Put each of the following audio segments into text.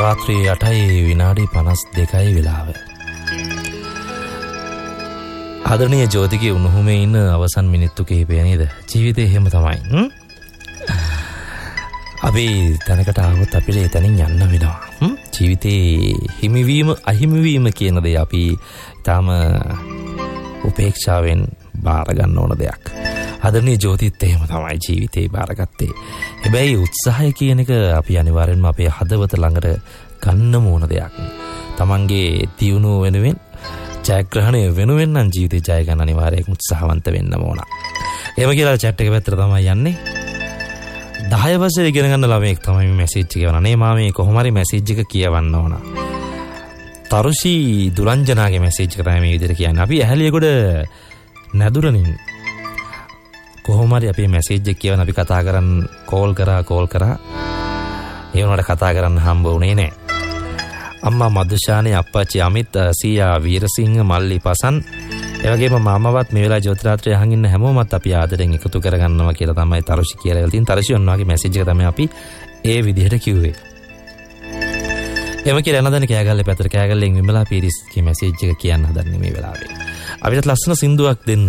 රාත්‍රී 8යි විනාඩි 52යි වෙලාව. ආදරණීය ජෝතිගේ උණුහුමේ ඉන්න අවසන් මිනිත්තු කිහිපය නේද? ජීවිතේ එහෙම තමයි. අපි තැනකට ආවොත් අපිට එතනින් යන්න වෙනවා. ජීවිතේ හිමිවීම අහිමිවීම කියන දේ අපි තාම උපේක්ෂාවෙන් බාර ගන්න ඕන දෙයක්. ආදරණීය ජෝතිත් එහෙම තමයි ජීවිතේ බාරගත්තේ. හැබැයි උත්සාහය කියන එක අපි අනිවාර්යෙන්ම අපේ හදවත ළඟට ගන්න ඕන දෙයක්. තමන්ගේ දියුණුව වෙනුවෙන් ජයග්‍රහණය වෙනුවෙන් නම් ජීවිතේ ජය ගන්න අනිවාර්යයෙන් උත්සාහවන්ත වෙන්න ඕන. එහෙම කියලා chat එක පැත්තට තමයි යන්නේ. 10 වසරේ ඉගෙන ගන්න ළමයෙක් තමයි මේ මැසේජ් එක කියවන්නේ. මම මේ කොහොම හරි මැසේජ් එක කියවන්න ඕන. තරුෂි දුරංජනාගේ මැසේජ් එක තමයි මේ විදිහට කියන්නේ. අපි ඇහැලියගොඩ නැදුරනින් කොහොම හරි අපේ මැසේජ් එක කියවන අපි කතා කරන් කෝල් කරා ඒ වුණාට කතා කරන්න හම්බ වුණේ නැහැ. අම්මා මදුෂානේ අප්පච්චි අමිත් සීයා වීරසිංහ මල්ලි පසන් ඒ වගේම මාමවත් මේ වෙලාවේ ජෝතිරාත්‍රි අහන් ඉන්න හැමෝමත් අපි ආදරෙන් එකතු කරගන්නවා කියලා තමයි තරුෂි කියලා ඉතින් තරුෂි ඔන්නවාගේ මැසේජ් එක තමයි අපි ඒ විදිහට කිව්වේ. එම කියලා නදන කෑගල්ලේ පැතර කෑගල්ලෙන් විමලා පීරිස්ගේ මැසේජ් එක කියන්න හදන්නේ මේ වෙලාවේ. අපිට ලස්සන සින්දුවක් දෙන්න.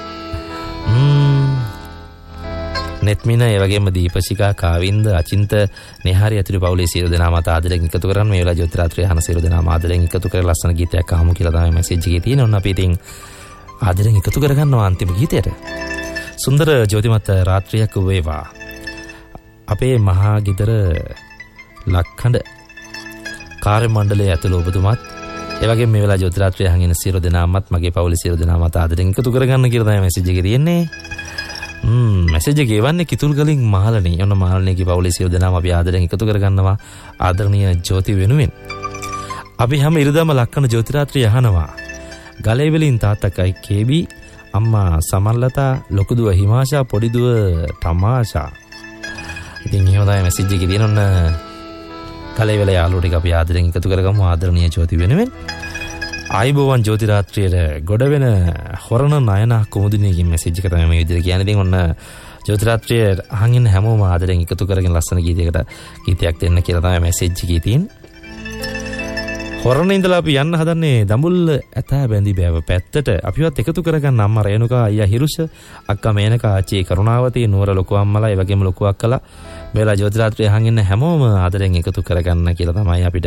නෙත්මින ඒ වගේම දීපශිකා කාවින්ද අචින්ත නෙහාරි ඇතුළු පවුලේ සියලු දෙනාම ආදරෙන් එකතු කරන් මේ වෙලාව ජෝතිරාත්‍රි අහන සියලු දෙනාම ආදරෙන් එකතු කරලා ලස්සන ගීතයක් අහමු කියලා තමයි මැසේජ් එකේ තියෙන්නේ. ඔන්න අපි ඉතින් ආදරෙන් එකතු කරගන්නවා අන්තිම ගීතයට. සුන්දර ජෝතිමත් රාත්‍රියක් වේවා. අපේ මහා ගෙදර ලක්හඬ කාර්ය මණ්ඩලයේ ඇතුළු ඔබතුමාත් ඒ වගේම මේ වෙලාව ජෝතිරාත්‍රි අහන් ඉන්න සියලු දෙනාමත් මගේ පවුලේ සියලු දෙනාමත් ආදරෙන් එකතු කරගන්න කියලා තමයි මැසේජ් එකේ තියෙන්නේ. මැසේජ් එක ගෙවන්නේ කිතුල්ගලින් මහලනේ. ඔන්න මහලනේගේ පවුලේ සියලු දෙනාම අපි ආදරෙන් එකතු කරගන්නවා ආදරණීය ජෝති වෙනුවෙන්. අපි හැම ඉරිදාම ලක්කන ජෝතිරාත්‍රි අහනවා. ගලේ වලින් තාත්තකයි කේබි අම්මා සමල්ලතා ලොකු දුව හිමාෂා පොඩි දුව තමාෂා. ඉතින් එහෙම තමයි මැසේජ් එකේ තියෙන ඔන්න ගලේ වල යාළුවෝ ටික අපි ආදරෙන් එකතු කරගමු ආදරණීය ජෝති වෙනුවෙන්. ආයිබෝවන් ජෝතිරාත්‍රියට ගොඩ වෙන හොරණ නයනා කුමුදිනේකින් මැසේජ් එක තමයි මේ විදිහට කියන්නේ. ඉතින් ඔන්න ජෝතිරාත්‍රිය අහන් ඉන්න හැමෝම ආදරෙන් එකතු කරගෙන ලස්සන ගීතයක් දෙන්න කියලා තමයි මැසේජ් එකේ තියෙන්නේ. හොරණ ඉඳලා අපි යන්න හදන්නේ දඹුල්ල ඇතා බැඳි බෑව පැත්තට. අපිවත් එකතු කරගන්න අම්මා රේණුකා අයියා හිරුෂ අක්කා මේනකා ආච්චි කරුණාවතී නුවර ලොකු අම්මලා ඒ වගේම ලොකු අක්කලා මේලා ජෝතිරාත්‍රිය අහන් ඉන්න හැමෝම ආදරෙන් එකතු කරගන්න කියලා තමයි අපිට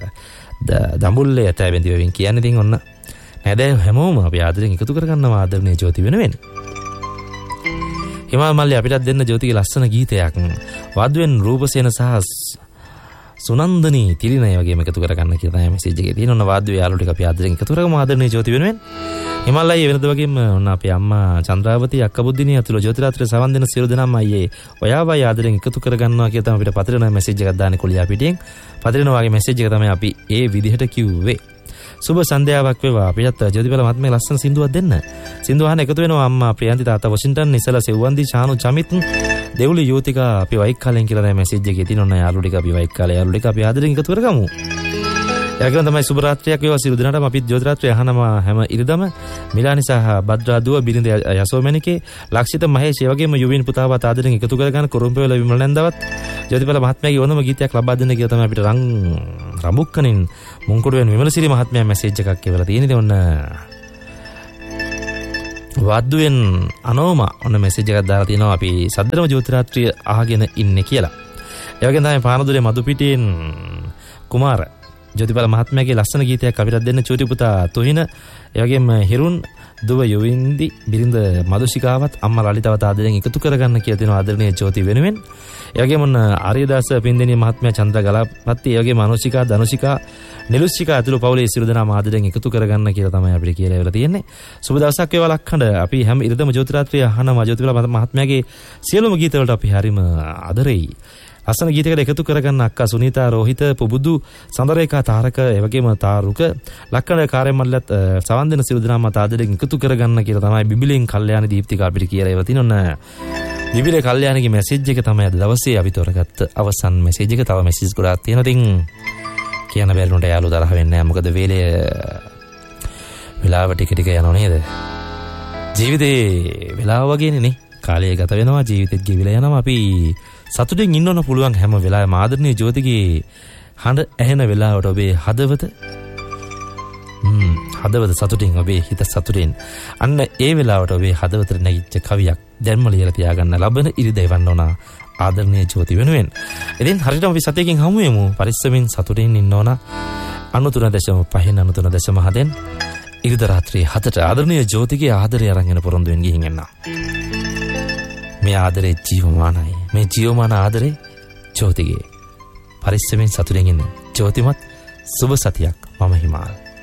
දඹුල්ලේ ඇතා බැඳි වෙමින් කියන්නේ. ඉතින් ඔන්න නේද හැමෝම අපි ආදරෙන් එකතු කරගන්නවා ආදරණීය ජෝති වෙනුවෙන්. හිමාල් මල්ලි අපිටත් දෙන්න ජෝතිගේ ලස්සන ගීතයක්. වද්වෙන් රූපසේන සහ සුනන්දනී තිරිනය වගේම එකතු කරගන්න කියලා තමයි මැසේජ් එකේ තියෙන. ඔන්න වාද්‍ය යාළුවෝ ටික අපි ආදරෙන් එකතු කරගමු ආදරණීය ජෝති වෙනුවෙන්. හිමාල් අයියේ වෙනද වගේම ඔන්න අපේ අම්මා චන්ද්‍රාවතී අක්කා බුද්ධිනී අතුල ජෝතිරාත්‍රි සවන් දෙන සියලු දෙනාම අයියේ ඔයාවයි ආදරෙන් එකතු කරගන්නවා කියලා තමයි අපිට පතරන මැසේජ් එකක් දාන්නේ කොලියා පිටින්. පතරන වගේ මැසේජ් එක තමයි අපි ඒ විදිහට කිව්වේ. සුබ සන්ධ්‍යාවක් වේවා. අපිට ජෝතිබල මහත්මයා ලස්සන සින්දුවක් දෙන්න. සින්දුව අහන්න එකතු වෙනවා අම්මා ප්‍රියන්ති තාත්තා වොෂින්ටන් නිසල සෙව්වන්දි ශානු චමිත් දෙවුලි යෝතිකා අපි වයික් කාලෙන් කියලා තමයි මැසේජ් එකේ තියෙන. ඔන්න යාළුවෝ ටික අපි වයික් කාලේ යාළුවෝ ටික අපි ආදරෙන් එකතු කරගමු. ඒකෙන් තමයි සුබ රාත්‍රියක් වේවා සියලු දෙනාටම අපි ජෝතිරාත්‍රිය අහනවා හැම ඉරිදම මිලානි සහ භද්‍රා දුව බිරිඳ යසෝමැනිකේ ලක්ෂිත මහේෂ් ඒ වගේම යුවින් පුතාවත් ආදරෙන් එකතු කරගන්න කුරුම්පෙවල විමල නැන්දවත් ජෝතිබල මහත්මයාගේ වොනම ගීතයක් ලබා දෙන්න කියලා තමයි අපිට රඹුක්කනින් මුංකුඩුවෙන් විමලසිරි මහත්මයා මැසේජ් එකක් කියලා තියෙන. ඉතින් ඔන්න වද්දුවෙන් අනෝමා ඔන්න මැසේජ් එකක් දාලා තිනවා අපි සද්දරම ජෝතිරාත්‍රිය අහගෙන ඉන්නේ කියලා. ඒ වගේම තමයි පානදුරේ මදුපිටියෙන් කුමාර ජෝතිබල මහත්මයාගේ ලස්සන ගීතයක් අපිට දෙන්න චූටි පුතා තුහින ඒ වගේම හිරුන් දුව යොවින්දි බිරිඳ මදුෂිකාවත් අම්මා ලලිතවත් ආදරෙන් එකතු කරගන්න කියලා දෙනවා ආදරණීය ජෝති වෙනුවෙන්. ඒ වගේම ඔන්න ආර්යදාස පින්දෙනී මහත්මයා චන්ද්‍ර ගලපත්ති ඒ වගේම අනුෂිකා ධනුෂිකා නිලුෂිකා ඇතුළු පවුලේ සියලු දෙනාම ආදරෙන් එකතු කරගන්න කියලා තමයි අපිට කියලා ඉවලා තියෙන්නේ. සුබ දවසක් වේවා ලක්හඬ. අපි හැම ඉරිදම ජෝතිරාත්‍රිය අහනවා ජෝතිබල මහත්මයාගේ සියලුම ගීත වලට අපි හරිම ආදරෙයි. ලස්සන ගීතයකට එකතු කරගන්න අක්කා සුනීතා රෝහිත පුබුදු සඳරේකා තාරක ඒ වගේම තාරුක ලක්කන කාර්යමණ්ඩලත් සවන් දෙන සියලු දෙනාම ආදරෙන් එකතු කරගන්න කියලා තමයි බිබිලෙන් කල්යාණ දීප්තිකා අපිට කියලා ඉවලා තිනොන්න. බිබිලේ කල්යාණගේ මැසේජ් එක තමයි අද දවසේ අපි තෝරගත්ත අවසන් මැසේජ් එක. තව මැසේජ් ගොඩාක් තියෙනවා. ඉතින් කියන්න බැරිුණට යාළුවෝ තරහ වෙන්නේ නැහැ. මොකද වෙලාව ටික ටික යනවා නේද? ජීවිතේ වෙලාව වගේනේ නේ. කාලය ගත වෙනවා ජීවිතෙත් ගෙවිලා යනවා. අපි සතුටින් ඉන්න ඕන පුළුවන් හැම වෙලාවෙම ආදරණීය ජෝතිගේ හඬ ඇහෙන වෙලාවට ඔබේ හදවත සතුටින් ඔබේ හිත සතුටින් අන්න ඒ වෙලාවට ඔබේ හදවතට නැගිච්ච කවියක් දැන්ම ලියලා තියාගන්න ලබන ඉරිදා එවන්න ඕන ආදරණීය ජෝති වෙනුවෙන්. ඉතින් හරියටම අපි සතියකින් හමු වෙමු. පරිස්සමින් සතුටින් ඉන්න ඕන. 93.5 93.7 ඉරිදා රාත්‍රියේ 7ට ආදරණීය ජෝතිගේ ආදරය අරන් යන පොරොන්දු වෙන ගිහින් එන්න. මේ ආදරේ ජීවමානයි. මේ ජීවමාන ආදරේ ජෝතිගේ. පරිස්සමින් සතුටින් ඉන්න. ජෝතිමත් සුබ සතියක්. මම හිමාල්.